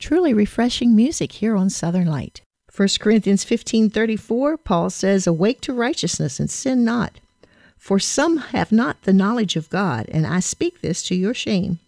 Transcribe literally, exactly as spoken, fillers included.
Truly refreshing music here on Southern Light. First Corinthians fifteen thirty-four, Paul says, "Awake to righteousness and sin not. For some have not the knowledge of God, and I speak this to your shame.